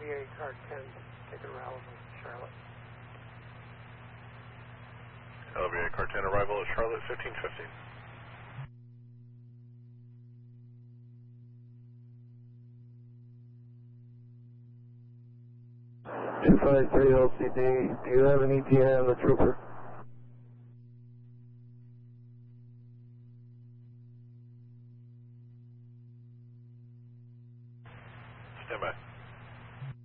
LVA car 10, taking arrival from Charlotte. LVA car 10, arrival at Charlotte, 1515. 253 LCD, do you have an ETA on the trooper? Stand by.